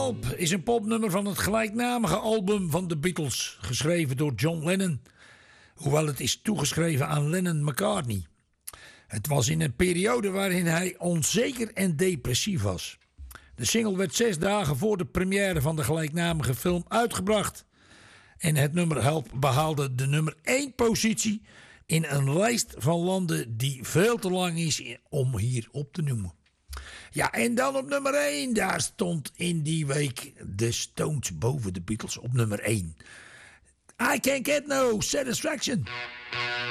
Help is een popnummer van het gelijknamige album van de Beatles, geschreven door John Lennon, hoewel het is toegeschreven aan Lennon-McCartney. Het was in een periode waarin hij onzeker en depressief was. De single werd 6 dagen voor de première van de gelijknamige film uitgebracht. En het nummer Help behaalde de nummer 1 positie in een lijst van landen die veel te lang is om hier op te noemen. Ja, en dan op nummer 1. Daar stond in die week de Stones boven de Beatles op nummer 1. I Can't Get No Satisfaction.